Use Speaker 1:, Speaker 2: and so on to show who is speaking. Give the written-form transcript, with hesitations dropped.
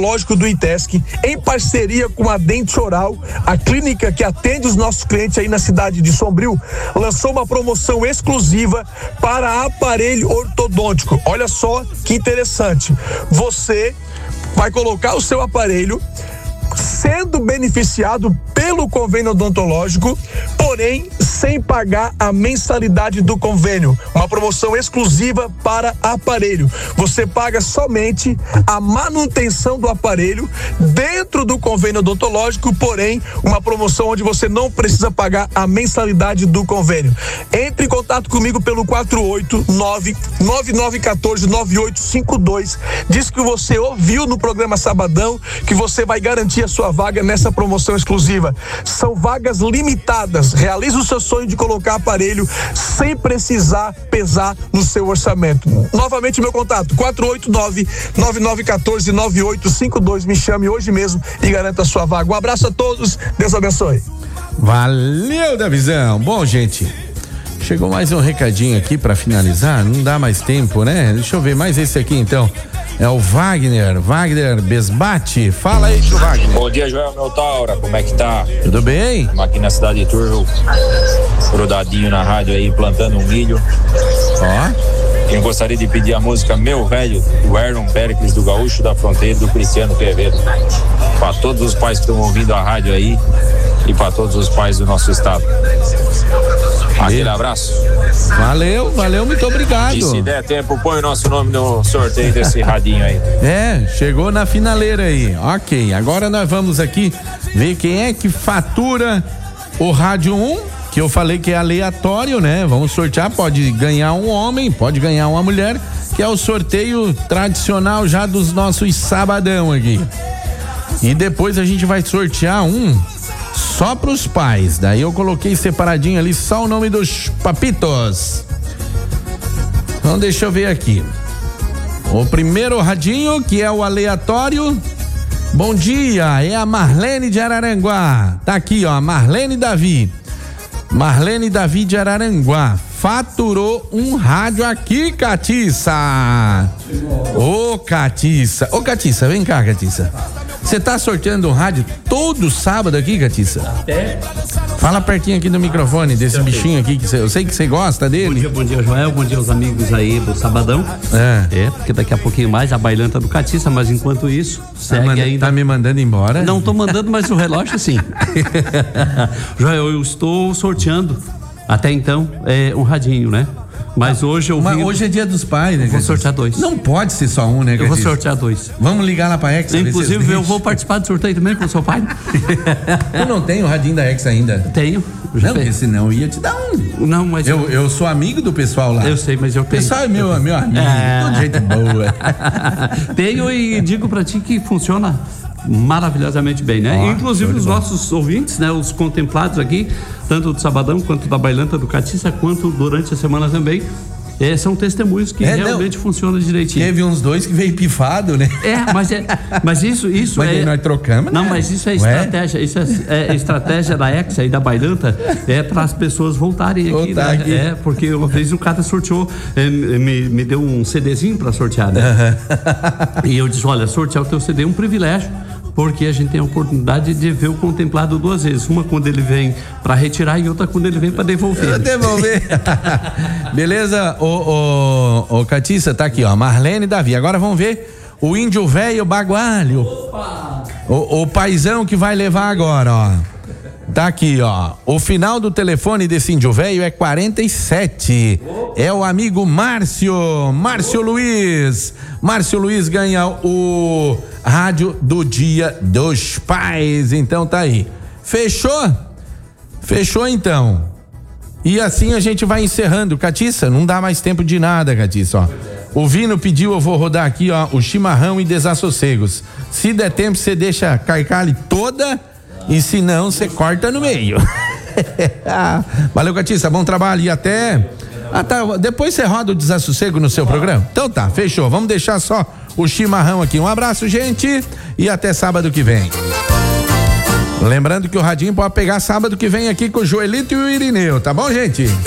Speaker 1: Odontológico do ITESC, em parceria com a Dente Oral, a clínica que atende os nossos clientes aí na cidade de Sombrio, lançou uma promoção exclusiva para aparelho ortodôntico. Olha só que interessante. Você vai colocar o seu aparelho sendo beneficiado pelo convênio odontológico, porém sem pagar a mensalidade do convênio. Uma promoção exclusiva para aparelho. Você paga somente a manutenção do aparelho dentro do convênio odontológico, porém uma promoção onde você não precisa pagar a mensalidade do convênio. Entre em contato comigo pelo 489-9914-9852. Diz que você ouviu no programa Sabadão que você vai garantir a sua vaga nessa promoção exclusiva. São vagas limitadas. Realize o seu sonho de colocar aparelho sem precisar pesar no seu orçamento. Novamente meu contato, 489-9914-9852. Me chame hoje mesmo e garanta a sua vaga. Um abraço a todos, Deus abençoe.
Speaker 2: Valeu, Davizão. Bom, gente, chegou mais um recadinho aqui pra finalizar, não dá mais tempo, né? Deixa eu ver mais esse aqui então. É o Wagner Besbate. Fala aí, tio Wagner.
Speaker 3: Bom dia, Joel Meltaura, como é que tá?
Speaker 2: Tudo bem?
Speaker 3: Estamos aqui na cidade de Turvo, grudadinho na rádio aí, plantando um milho.
Speaker 2: Ó.
Speaker 3: Eu gostaria de pedir a música Meu Velho, do Erlon Pericles, do Gaúcho da Fronteira, do Cristiano Quevedo. Para todos os pais que estão ouvindo a rádio aí e para todos os pais do nosso estado. Aquele abraço.
Speaker 2: Valeu, muito obrigado.
Speaker 3: E se der tempo, põe o nosso nome no sorteio desse radinho aí.
Speaker 2: Chegou na finaleira aí. Ok, agora nós vamos aqui ver quem é que fatura o Rádio 1, que eu falei que é aleatório, né? Vamos sortear, pode ganhar um homem, pode ganhar uma mulher, que é o sorteio tradicional já dos nossos sabadão aqui. E depois a gente vai sortear um só pros pais. Daí eu coloquei separadinho ali só o nome dos papitos. Então deixa eu ver aqui. O primeiro radinho, que é o aleatório. Bom dia, é a Marlene de Araranguá. Tá aqui, ó, Marlene Davi de Araranguá. Faturou um rádio aqui, Catiça. Ô, Catiça, vem cá, Catiça. Você tá sorteando um rádio todo sábado aqui, Catiça?
Speaker 4: Até.
Speaker 2: Fala pertinho aqui do microfone desse bichinho aqui, que eu sei que você gosta dele.
Speaker 4: Bom dia, Joel, bom dia aos amigos aí do Sabadão. Porque daqui a pouquinho mais a bailanta do Catiça, mas enquanto isso, segue ainda.
Speaker 2: Tá me mandando embora?
Speaker 4: Não tô mandando, mas o relógio sim. Joel, eu estou sorteando, até então, um radinho, né? Mas hoje eu vi.
Speaker 2: Hoje é dia dos pais, né?
Speaker 4: Eu vou sortear 2.
Speaker 2: Não pode ser só um, né?
Speaker 4: Eu vou sortear 2.
Speaker 2: Vamos ligar lá pra Exa.
Speaker 4: Inclusive, eu vou participar do sorteio também com o seu pai.
Speaker 2: Tu não tem o radinho da Exa ainda?
Speaker 4: Tenho.
Speaker 2: Não, porque senão eu ia te dar um.
Speaker 4: Não, mas.
Speaker 2: Eu sou amigo do pessoal lá.
Speaker 4: Eu sei, mas eu tenho.
Speaker 2: O pessoal é meu amigo. Tudo gente boa.
Speaker 4: Tenho e digo pra ti que funciona maravilhosamente bem, né? Inclusive os nossos ouvintes, né? Os contemplados aqui, tanto do Sabadão quanto da bailanta do Catiça, quanto durante a semana também, são testemunhos que realmente funcionam direitinho.
Speaker 2: Teve uns 2 que veio pifado, né?
Speaker 4: Mas isso
Speaker 2: mas aí nós trocamos, né?
Speaker 4: Não, mas isso é estratégia, isso é estratégia da Exa e da bailanta, para as pessoas voltarem aqui, né?
Speaker 2: Aqui.
Speaker 4: Porque uma vez o cara sorteou, me deu um CDzinho para sortear, né? E eu disse, olha, sortear o teu CD é um privilégio, porque a gente tem a oportunidade de ver o contemplado 2 vezes, uma quando ele vem para retirar e outra quando ele vem para devolver.
Speaker 2: Beleza? O Catiça, tá aqui, ó, Marlene Davi. Agora vamos ver o índio velho bagualho. Opa! O paizão que vai levar agora, ó. Tá aqui, ó. O final do telefone desse índio velho é 47. É o amigo Márcio Luiz. Márcio Luiz ganha o rádio do Dia dos Pais. Então tá aí. Fechou? Fechou então. E assim a gente vai encerrando. Catiça, não dá mais tempo de nada, Catiça, ó. O Vino pediu, eu vou rodar aqui, ó, o chimarrão e desassossegos. Se der tempo, você deixa a carcale toda. E se não, você corta no meio. Valeu, Catiça, bom trabalho e até. Depois você roda o desassossego no seu programa? Então tá, fechou. Vamos deixar só o chimarrão aqui. Um abraço, gente, e até sábado que vem. Lembrando que o radinho pode pegar sábado que vem aqui com o Joelito e o Irineu, tá bom, gente?